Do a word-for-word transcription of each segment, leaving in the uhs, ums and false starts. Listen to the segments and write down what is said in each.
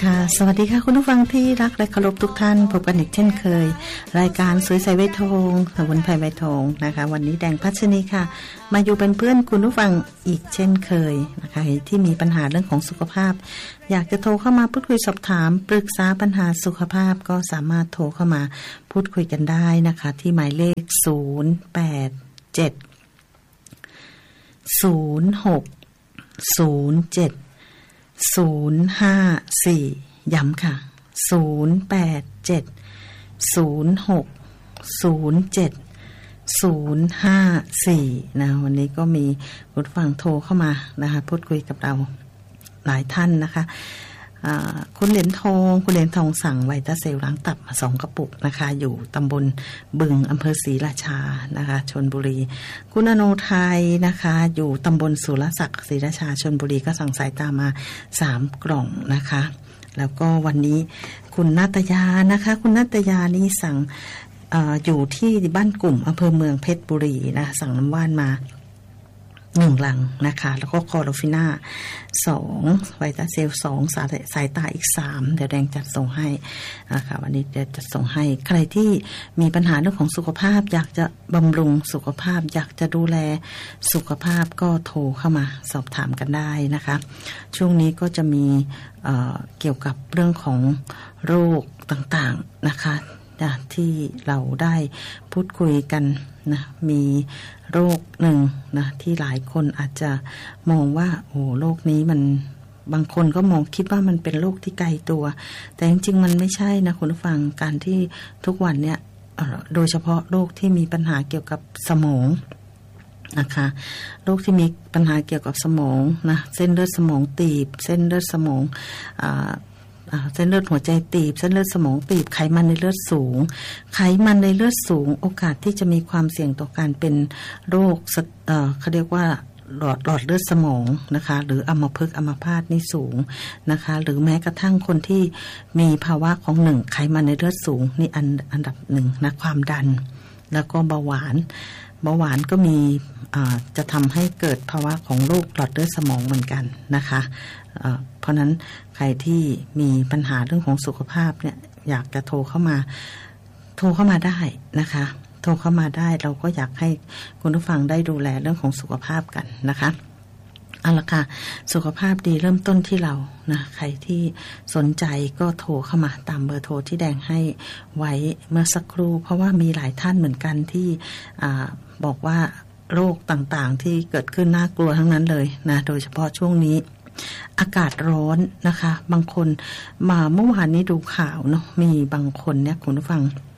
ค่ะสวัสดีค่ะคุณผู้ฟังที่รักและเคารพทุกท่านพบกันอีกเช่นเคยรายการสวยใสใบทองสมุนไพรใบทองนะคะวันนี้แดงพัชนีค่ะมาอยู่เป็นเพื่อนคุณผู้ฟังอีกเช่นเคยนะคะที่มีปัญหาเรื่องของสุขภาพอยากจะโทรเข้ามาพูดคุยสอบถามปรึกษาปัญหาสุขภาพก็สามารถโทรเข้ามาพูดคุยกันได้นะคะที่หมายเลขศูนย์ แปด เจ็ด ศูนย์ หก ศูนย์ เจ็ดศูนย์ ห้า สี่ย้ำค่ะศูนย์ แปด เจ็ด ศูนย์ หก ศูนย์ เจ็ด ศูนย์ ห้า สี่นะวันนี้ก็มีผู้ฟังโทรเข้ามานะคะพูดคุยกับเราหลายท่านนะคะคุณเหรียญทองคุณเหรียญทองสั่งไวต้าเซลล้างตับมาสองกระปุกนะคะอยู่ตำบลบึงอำเภอศรีราชานะคะชลบุรีคุณอโนไทยนะคะอยู่ตำบลสุรศักดิ์ศรีราชาชลบุรีก็สั่งสายตามาสามกล่องนะคะแล้วก็วันนี้คุณณัฐยานะคะคุณณัฐยานี่สั่ง อ, อยู่ที่บ้านกลุ่มอำเภอเมืองเพชรบุรีนะสั่งน้ำว่านมาหนึ่งลังนะคะแล้วก็คอโรฟิน่าสองไวต้าเซลสองสายสายตาอีกสามเดี๋ยวแดงจัดส่งให้นะคะวันนี้จะจัดส่งให้ใครที่มีปัญหาเรื่องของสุขภาพอยากจะบำรุงสุขภาพอยากจะดูแลสุขภาพก็โทรเข้ามาสอบถามกันได้นะคะช่วงนี้ก็จะมี เอ่อ เกี่ยวกับเรื่องของโรคต่างๆนะคะที่เราได้พูดคุยกันนะมีโรคหนึ่งนะที่หลายคนอาจจะมองว่าโอ้โรคนี้มันบางคนก็มองคิดว่ามันเป็นโรคที่ไกลตัวแต่จริงๆมันไม่ใช่นะคุณผู้ฟังการที่ทุกวันเนี่ยโดยเฉพาะโรคที่มีปัญหาเกี่ยวกับสมองนะคะโรคที่มีปัญหาเกี่ยวกับสมองนะเส้นเลือดสมองตีบเส้นเลือดสมองอ่าเส้นเลือดหัวใจตีบเส้นเลือดสมองตีบไขมันในเลือดสูงไขมันในเลือดสูงโอกาสที่จะมีความเสี่ยงต่อการเป็นโรคเอ่อเขาเรียกว่าหลอดหลอดเลือดสมองนะคะหรืออัมพฤกษ์อัมพาตนี่สูงนะคะหรือแม้กระทั่งคนที่มีภาวะของหนึ่งไขมันในเลือดสูงนี่อันอันดับหนึ่งนะความดันแล้วก็เบาหวานเบาหวานก็มีจะทำให้เกิดภาวะของโรคหลอดเลือดสมองเหมือนกันนะคะเพราะนั้นใครที่มีปัญหาเรื่องของสุขภาพเนี่ยอยากจะโทรเข้ามาโทรเข้ามาได้นะคะโทรเข้ามาได้เราก็อยากให้คุณผู้ฟังได้ดูแลเรื่องของสุขภาพกันนะคะเอาละค่ะสุขภาพดีเริ่มต้นที่เรานะใครที่สนใจก็โทรเข้ามาตามเบอร์โทรที่แดงให้ไว้เมื่อสักครู่เพราะว่ามีหลายท่านเหมือนกันที่อ่าบอกว่าโรคต่างๆที่เกิดขึ้นน่ากลัวทั้งนั้นเลยนะโดยเฉพาะช่วงนี้อากาศร้อนนะคะบางคนมาเมื่อวานนี้ดูข่าวเนาะมีบางคนเนี่ยคุณผู้ฟัง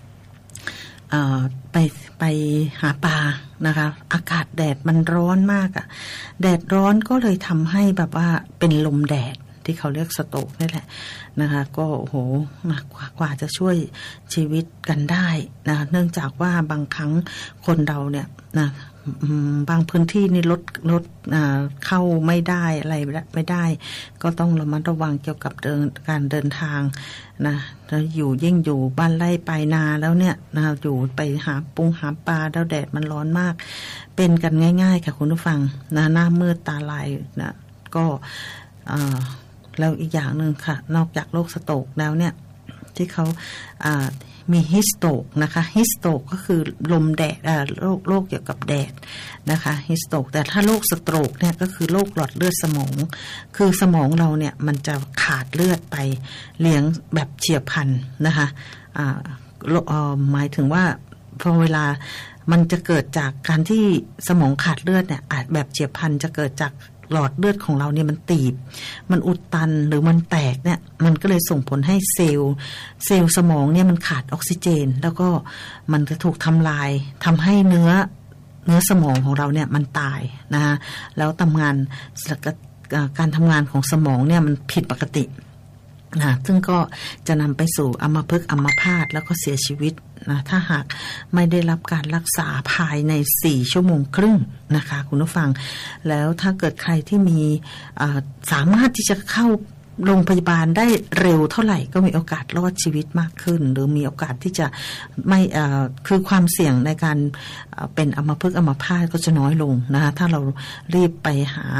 ไปไปหาปลานะคะอากาศแดดมันร้อนมากอะแดดร้อนก็เลยทำให้แบบว่าเป็นลมแดดที่เขาเรียกสโตรกนี่แหละนะคะก็โอ้โหกว่ากว่าจะช่วยชีวิตกันได้นะเนื่องจากว่าบางครั้งคนเราเนี่ยนะบางพื้นที่นี่รถรถเข้าไม่ได้อะไรไม่ได้ก็ต้องระมัดระวังเกี่ยวกับเดินการเดินทางนะแล้วอยู่ยิ่งอยู่บ้านไร่ปลายนาแล้วเนี่ยนะอยู่ไปหาปุงหาปลาแล้วแดดมันร้อนมากเป็นกันง่ายๆค่ะคุณผู้ฟังนะหน้ามืดตาลายนะก็แล้วอีกอย่างนึงค่ะนอกจากโรคสโตรกแล้วเนี่ยที่เขามีฮิสโตรกนะคะฮิสโตรกก็คือลมแดดโรคโรคเกี่ยวกับแดดนะคะฮิสโตรกแต่ถ้าโรคสโตรกเนี่ยก็คือโรคหลอดเลือดสมองคือสมองเราเนี่ยมันจะขาดเลือดไปเลี้ยงแบบเฉียบพลันนะคะหมายถึงว่าพอเวลามันจะเกิดจากการที่สมองขาดเลือดเนี่ยอาจแบบเฉียบพลันจะเกิดจากหลอดเลือดของเราเนี่ยมันตีบมันอุดตันหรือมันแตกเนี่ยมันก็เลยส่งผลให้เซลล์เซลล์สมองเนี่ยมันขาดออกซิเจนแล้วก็มันจะถูกทำลายทำให้เนื้อเนื้อสมองของเราเนี่ยมันตายนะคะแล้วทำงานการทำงานของสมองเนี่ยมันผิดปกตินะซึ่งก็จะนำไปสู่อัมพฤกษ์อัมพาตแล้วก็เสียชีวิตนะถ้าหากไม่ได้รับการรักษาภายในสี่ชั่วโมงครึ่งนะคะคุณผู้ฟังแล้วถ้าเกิดใครที่มีสามารถที่จะเข้าโรงพยาบาลได้เร็วเท่าไหร่ก็มีโอกาสรอดชีวิตมากขึ้นหรือมีโอกาสที่จะไม่คือความเสี่ยงในการเป็นอัมพฤกษ์อัมพาตก็จะน้อยลงนะคะถ้าเรารีบไปหา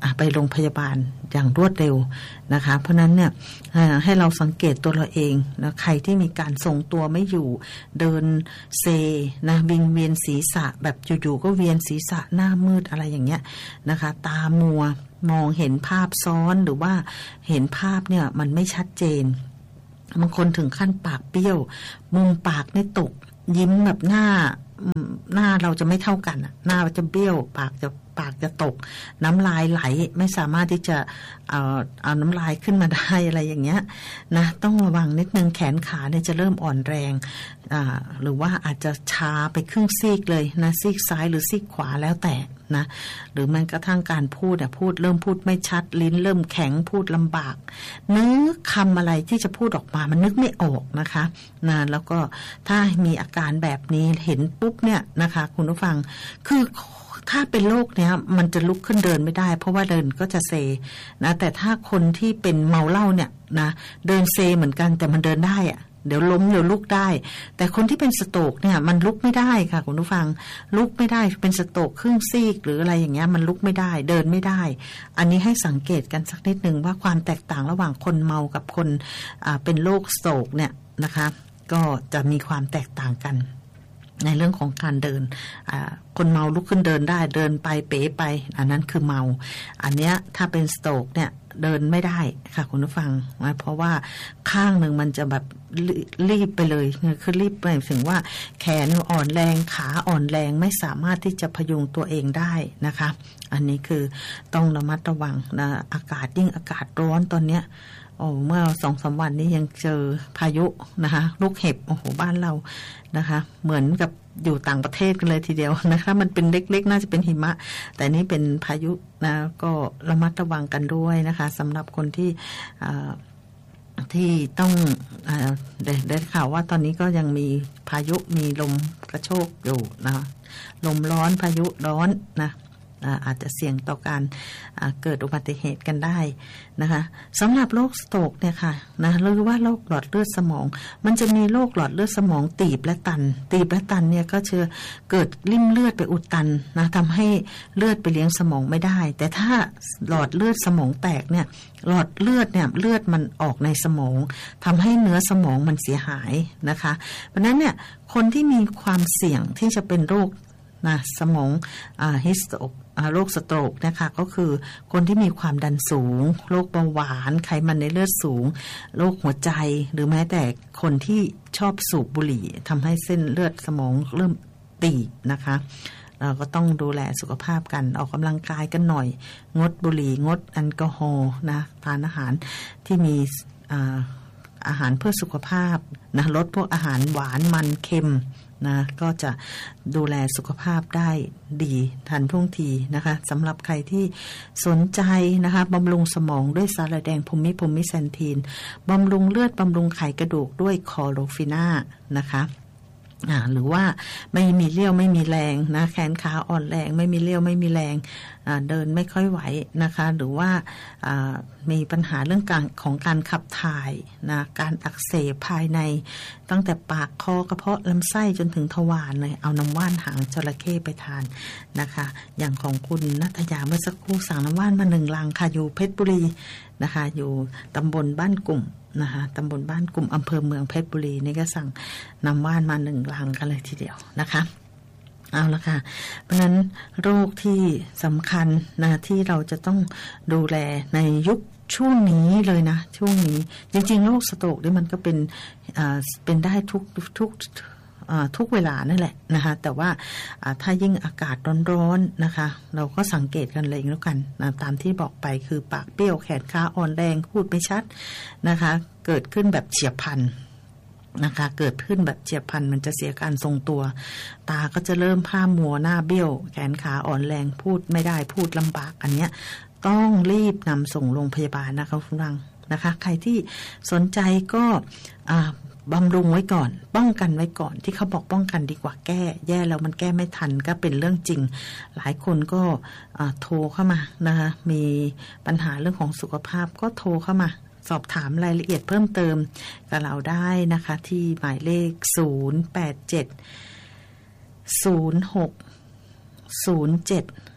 ไปโรงพยาบาลอย่างรวดเร็วนะคะเพราะนั้นเนี่ยให้เราสังเกตตัวเราเองนะใครที่มีการทรงตัวไม่อยู่เดินเซนะวิงเวียนศีรษะแบบอยู่ๆก็เวียนศีรษะหน้ามืดอะไรอย่างเงี้ยนะคะตามัวมองเห็นภาพซ้อนหรือว่าเห็นภาพเนี่ยมันไม่ชัดเจนบางคนถึงขั้นปากเบี้ยวมุมปากนี่ตกยิ้มแบบหน้าหน้าเราจะไม่เท่ากันหน้าจะเบี้ยวปากจะปากจะตกน้ำลายไหลไม่สามารถที่จะเอาเอาน้ำลายขึ้นมาได้อะไรอย่างเงี้ยนะต้องระวังนิดนึงแขนขาเนี่ยจะเริ่มอ่อนแรงอ่าหรือว่าอาจจะชาไปครึ่งซีกเลยนะซีกซ้ายหรือซีกขวาแล้วแต่นะหรือแม้กระทั่งการพูดอ่ะพูดเริ่มพูดไม่ชัดลิ้นเริ่มแข็งพูดลำบากนึกคำอะไรที่จะพูดออกมามันนึกไม่ออกนะคะนะแล้วก็ถ้ามีอาการแบบนี้เห็นปุ๊บเนี่ยนะคะคุณผู้ฟังคือถ้าเป็นโรคเนี้ยมันจะลุกขึ้นเดินไม่ได้เพราะว่าเดินก็จะเซนะแต่ถ้าคนที่เป็นเมาเหล้าเนี่ยนะเดินเซเหมือนกันแต่มันเดินได้อะเดี๋ยวล้มเดี๋ยวลุกได้แต่คนที่เป็นสโตรกเนี่ยมันลุกไม่ได้ค่ะคุณผู้ฟังลุกไม่ได้เป็นสโตรกครึ่งซีกหรืออะไรอย่างเงี้ยมันลุกไม่ได้เดินไม่ได้อันนี้ให้สังเกตกันสักนิดนึงว่าความแตกต่างระหว่างคนเมากับคนอ่าเป็นโรคสโตรกเนี่ยนะคะก็จะมีความแตกต่างกันในเรื่องของการเดินคนเมาลุกขึ้นเดินได้เดินไปเป๋ไปอันนั้นคือเมาอันเนี้ยถ้าเป็นสโตรกเนี่ยเดินไม่ได้ค่ะคุณผู้ฟังนะเพราะว่าข้างหนึ่งมันจะแบบรีบไปเลยคือรีบไปถึงว่าแขนอ่อนแรงขาอ่อนแรงไม่สามารถที่จะพยุงตัวเองได้นะคะอันนี้คือต้องระมัดระวังนะอากาศยิ่งอากาศร้อนตอนเนี้ยโอ้เมื่อสองสามวันนี้ยังเจอพายุนะคะลูกเห็บโอ้โหบ้านเรานะคะเหมือนกับอยู่ต่างประเทศกันเลยทีเดียวนะคะมันเป็นเล็กๆน่าจะเป็นหิมะแต่นี่เป็นพายุนะก็ระมัดระวังกันด้วยนะคะสำหรับคนที่ที่ต้องได้ได้ข่าวว่าตอนนี้ก็ยังมีพายุมีลมกระโชกอยู่นะลมร้อนพายุร้อนนะอาจจะเสี่ยงต่อการเกิดอุบัติเหตุกันได้นะคะสำหรับโรคสโตรกเนี่ยค่ะนะหรือว่าโรคหลอดเลือดสมองมันจะมีโรคหลอดเลือดสมองตีบและตันตีบและตันเนี่ยก็จะเกิดริ่มเลือดไปอุดตันนะทำให้เลือดไปเลี้ยงสมองไม่ได้แต่ถ้าหลอดเลือดสมองแตกเนี่ยหลอดเลือดเนี่ยเลือดมันออกในสมองทำให้เนื้อสมองมันเสียหายนะคะเพราะนั้นเนี่ยคนที่มีความเสี่ยงที่จะเป็นโรคนะสมองอ่าฮิสโตรกโรคสโตรกนะคะก็คือคนที่มีความดันสูงโรคเบาหวานไขมันในเลือดสูงโรคหัวใจหรือแม้แต่คนที่ชอบสูบบุหรี่ทำให้เส้นเลือดสมองเริ่มตีบนะคะเราก็ต้องดูแลสุขภาพกันออกกำลังกายกันหน่อยงดบุหรี่งดแอลกอฮอล์นะทานอาหารที่มีอ่าอาหารเพื่อสุขภาพนะลดพวกอาหารหวานมันเค็มนะก็จะดูแลสุขภาพได้ดีทันท่วงทีนะคะสำหรับใครที่สนใจนะคะบำรุงสมองด้วยสาหร่ายแดงพูมิพูมิแซนทีนบำรุงเลือดบำรุงไขกระดูกด้วยคอโรฟิน่านะคะอ่าหรือว่าไม่มีเรี่ยวไม่มีแรงนะแขนขาอ่อนแรงไม่มีเรี่ยวไม่มีแรงอ่าเดินไม่ค่อยไหวนะคะหรือว่าอ่ามีปัญหาเรื่องการของการขับถ่ายนะการอักเสบภายในตั้งแต่ปากคอกระเพาะลำไส้จนถึงทวารเลยเอาน้ำว่านหางจระเข้ไปทานนะคะอย่างของคุณณัฐยาเมื่อสักครู่สั่งน้ำว่านมาหนึ่งลังค่ะอยู่เพชรบุรีนะคะอยู่ตำบลบ้านกลุ่มนะคะตำบลบ้านกลุ่มอำเภอเมืองเพชรบุรีนี่ก็สั่งน้ำว่านมาหนึ่งลังกันเลยทีเดียวนะคะเอาละค่ะเพราะฉะนั้นโรคที่สำคัญนะที่เราจะต้องดูแลในยุคช่วงนี้เลยนะช่วงนี้จริงๆโรคสโตรกนี่มันก็เป็นอ่าเป็นได้ทุกทุกทุกเวลานั่นแหละนะคะแต่ว่าถ้ายิ่งอากาศร้อนๆนะคะเราก็สังเกตกันเลยแล้วกันนะตามที่บอกไปคือปากเปรี้ยวแขนขาอ่อนแรงพูดไม่ชัดนะคะเกิดขึ้นแบบเฉียบพลันนะคะเกิดขึ้นแบบเฉียบพลันมันจะเสียการทรงตัวตาก็จะเริ่มพร่ามัวหน้าเบี้ยวแขนขาอ่อนแรงพูดไม่ได้พูดลำบากอันเนี้ยต้องรีบนำส่งโรงพยาบาลนะคะคุณฟังนะคะใครที่สนใจก็บำรุงไว้ก่อนป้องกันไว้ก่อนที่เขาบอกป้องกันดีกว่าแก้แย่แล้วมันแก้ไม่ทันก็เป็นเรื่องจริงหลายคนก็โทรเข้ามานะคะมีปัญหาเรื่องของสุขภาพก็โทรเข้ามาสอบถามรายละเอียดเพิ่มเติมกับเราได้นะคะที่หมายเลขศูนย์ แปด เจ็ด ศูนย์ หก ศูนย์ เจ็ด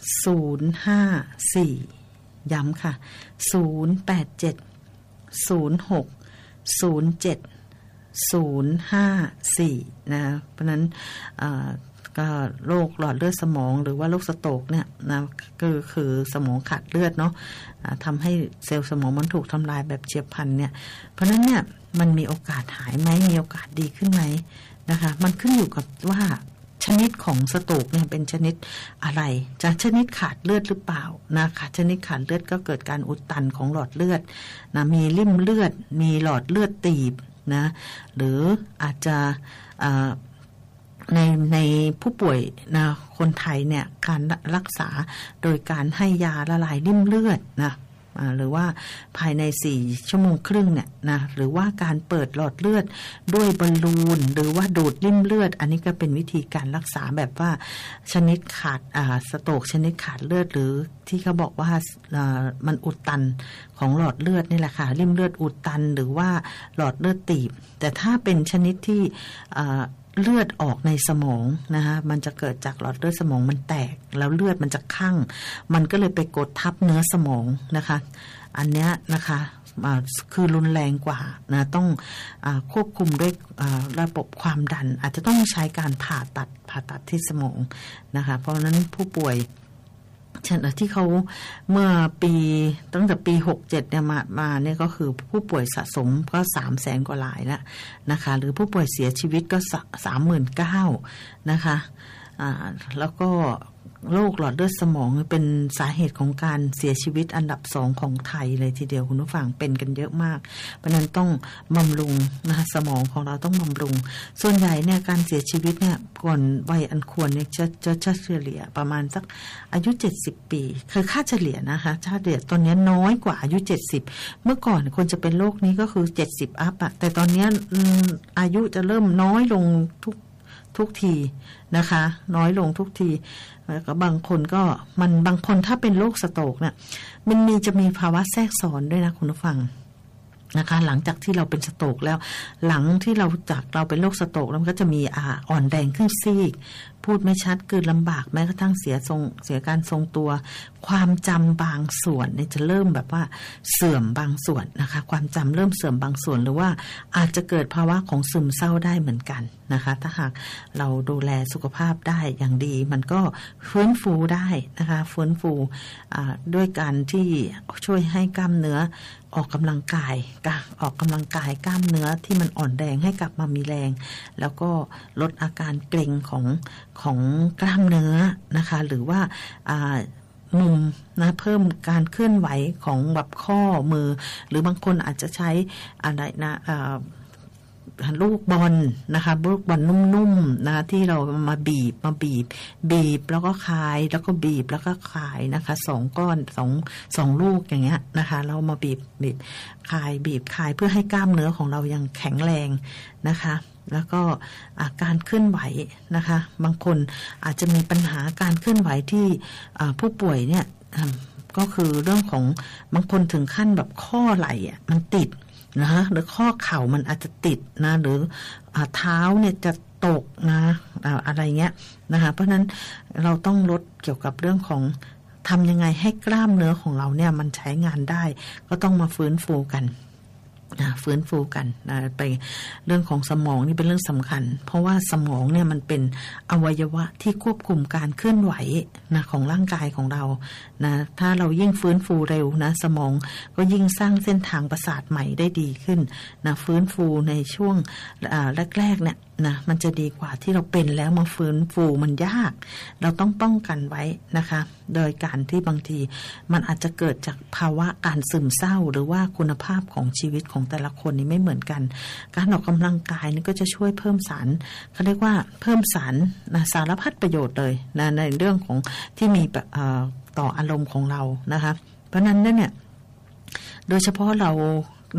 ศูนย์ห้าสี่ย้ำค่ะศูนย์แปดเจ็ดศูนย์หกศูนย์เจ็ดศูนย์ห้าสี่นะเพราะนั้นก็โรคหลอดเลือดสมองหรือว่าโรคสโตรกเนี่ยนะก็คือสมองขาดเลือดเนาะทำให้เซลล์สมองมันถูกทำลายแบบเฉียบพลันเนี่ยเพราะนั้นเนี่ยมันมีโอกาสหายไหมมีโอกาสดีขึ้นไหมนะคะมันขึ้นอยู่กับว่าชนิดของสโตรกเนี่ยเป็นชนิดอะไรจะชนิดขาดเลือดหรือเปล่านะคะชนิดขาดเลือดก็เกิดการอุดตันของหลอดเลือดนะมีริ่มเลือดมีหลอดเลือดตีบนะหรืออาจจะในในผู้ป่วยนะคนไทยเนี่ยการรักษาโดยการให้ยาละลายริ่มเลือดนะหรือว่าภายในสี่ชั่วโมงครึ่งเนี่ยนะหรือว่าการเปิดหลอดเลือดด้วยบอลลูนหรือว่าดูดริ่มเลือดอันนี้ก็เป็นวิธีการรักษาแบบว่าชนิดขาดอ่าสโตรกชนิดขาดเลือดหรือที่เขาบอกว่าอ่ามันอุดตันของหลอดเลือดนี่แหละค่ะริ่มเลือดอุดตันหรือว่าหลอดเลือดตีบแต่ถ้าเป็นชนิดที่อ่าเลือดออกในสมองนะคะมันจะเกิดจากหลอดเลือดสมองมันแตกแล้วเลือดมันจะคั่งมันก็เลยไปกดทับเนื้อสมองนะคะอันเนี้ยนะคะคือรุนแรงกว่านะต้องอควบคุมด้วยระบบความดันอาจจะต้องใช้การผ่าตัดผ่าตัดที่สมองนะคะเพราะฉะนั้นผู้ป่วยที่เขาเมื่อปีตั้งแต่ปีหกเจ็ดเนี่ยมามาเนี่ยก็คือผู้ป่วยสะสมก็สามแสนกว่ารายแล้วนะคะหรือผู้ป่วยเสียชีวิตก็สามหมื่นเก้านะคะอ่าแล้วก็โรคหลอดเลือดสมองเป็นสาเหตุของการเสียชีวิตอันดับสองของไทยเลยทีเดียวคุณผู้ฟังเป็นกันเยอะมากเพราะนั้นต้องบำรุงนะคะสมองของเราต้องบำรุงส่วนใหญ่เนี่ยการเสียชีวิตเนี่ยก่อนวัยอันควรเนี่ยจะจะจะเฉลี่ยประมาณสักอายุเจ็ดสิบปีคือค่าเฉลี่ยนะคะค่าเฉลี่ยตอนนี้น้อยกว่าอายุเจ็ดสิบเมื่อก่อนคนจะเป็นโรคนี้ก็คือเจ็ดสิบอัพอะแต่ตอนนี้อายุจะเริ่มน้อยลงทุกทุกทีนะคะน้อยลงทุกทีแล้วก็บางคนก็มันบางคนถ้าเป็นโรคสโตรกเนี่ยมันมีจะมีภาวะแทรกซ้อนด้วยนะคุณผู้ฟังนะคะหลังจากที่เราเป็นสโตรกแล้วหลังที่เราจากเราเป็นโรคสโตรกแล้วมันก็จะมีอ่าอ่อนแรงขึ้นซีกพูดไม่ชัดกลืนลำบากแม้กระทั่งเสียทรงเสียการทรงตัวความจำบางส่วนเนี่ยจะเริ่มแบบว่าเสื่อมบางส่วนนะคะความจำเริ่มเสื่อมบางส่วนหรือว่าอาจจะเกิดภาวะของซึมเศร้าได้เหมือนกันนะคะถ้าหากเราดูแลสุขภาพได้อย่างดีมันก็ฟื้นฟูได้นะคะฟื้นฟูด้วยการที่ช่วยให้กล้ามเนื้อออกกำลังกายออกกำลังกายกล้ามเนื้อที่มันอ่อนแรงให้กลับมามีแรงแล้วก็ลดอาการเกร็งของของกล้ามเนื้อนะคะหรือว่ามุมนะเพิ่มการเคลื่อนไหวของแบบข้อมือหรือบางคนอาจจะใช้อะไรนะลูกบอลนะคะลูกบอลนุ่มๆนะที่เรามาบีบมาบีบบีบแล้วก็คลายแล้วก็บีบแล้วก็คลายนะคะสองก้อนสองสองลูกอย่างเงี้ยนะคะเรามาบีบบีบคลายบีบคลายเพื่อให้กล้ามเนื้อของเรายังแข็งแรงนะคะแล้วก็การเคลื่อนไหวนะคะบางคนอาจจะมีปัญหาการเคลื่อนไหวที่ผู้ป่วยเนี่ยก็คือเรื่องของบางคนถึงขั้นแบบข้อไหล่อ่ะมันติดนะหรือข้อเข่ามันอาจจะติดนะหรือเท้าเนี่ยจะตกนะอะไรเงี้ยนะคะเพราะนั้นเราต้องลดเกี่ยวกับเรื่องของทำยังไงให้กล้ามเนื้อของเราเนี่ยมันใช้งานได้ก็ต้องมาฟื้นฟูกันนะฟื้นฟูกันนะไปเรื่องของสมองนี่เป็นเรื่องสำคัญเพราะว่าสมองเนี่ยมันเป็นอวัยวะที่ควบคุมการเคลื่อนไหวนะของร่างกายของเรานะถ้าเรายิ่งฟื้นฟูเร็วนะสมองก็ยิ่งสร้างเส้นทางประสาทใหม่ได้ดีขึ้นนะฟื้นฟูในช่วงแรกๆเนี่ยนะมันจะดีกว่าที่เราเป็นแล้วมาฟื้นฟูมันยากเราต้องป้องกันไว้นะคะโดยการที่บางทีมันอาจจะเกิดจากภาวะการซึมเศร้าหรือว่าคุณภาพของชีวิตของแต่ละคนนี่ไม่เหมือนกันการออกกำลังกายนี่ก็จะช่วยเพิ่มสารเขาเรียกว่าเพิ่มสารนะสารพัดประโยชน์เลยนะในเรื่องของที่มีต่ออารมณ์ของเรานะคะเพราะนั้นเนี่ยโดยเฉพาะเรานะ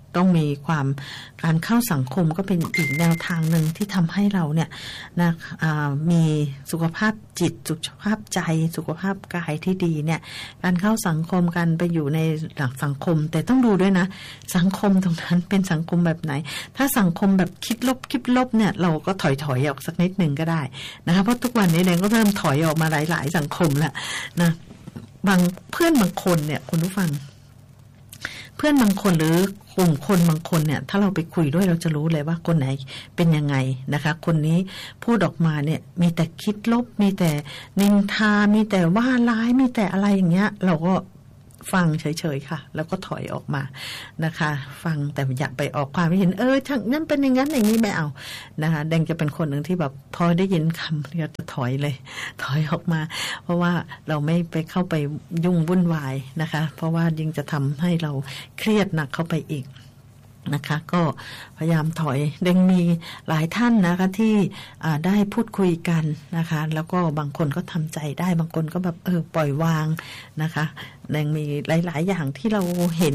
ต้องมีความการเข้าสังคมก็เป็นอีกแนวทางหนึ่งที่ทำให้เราเนี่ยนะมีสุขภาพจิตสุขภาพใจสุขภาพกายที่ดีเนี่ยการเข้าสังคมกันไปอยู่ในหลักสังคมแต่ต้องดูด้วยนะสังคมตรงนั้นเป็นสังคมแบบไหนถ้าสังคมแบบคิดลบคิดลบเนี่ยเราก็ถอยถอยออกสักนิดหนึ่งก็ได้นะคะเพราะทุกวันนี้แดงก็เริ่มถอยออกมาหลายๆสังคมแล้วนะบางเพื่อนบางคนเนี่ยคุณผู้ฟังเพื่อนบางคนหรือกลุ่มคนบางคนเนี่ยถ้าเราไปคุยด้วยเราจะรู้เลยว่าคนไหนเป็นยังไงนะคะคนนี้พูดออกมาเนี่ยมีแต่คิดลบมีแต่นินทามีแต่ว่าร้ายมีแต่อะไรอย่างเงี้ยเราก็ฟังเฉยๆค่ะแล้วก็ถอยออกมานะคะฟังแต่อย่าไปออกความเห็นเออช่างนั่นเป็นอย่างนั้นอย่างนี้ไม่เอานะคะแดงจะเป็นคนหนึ่งที่แบบพอได้ยินคำก็จะถอยเลยถอยออกมาเพราะว่าเราไม่ไปเข้าไปยุ่งวุ่นวายนะคะเพราะว่ายิ่งจะทำให้เราเครียดหนักเข้าไปอีกนะคะก็พยายามถอยแดงมีหลายท่านนะคะที่ได้พูดคุยกันนะคะแล้วก็บางคนก็ทำใจได้บางคนก็แบบเออปล่อยวางนะคะแดงมีหลายๆอย่างที่เราเห็น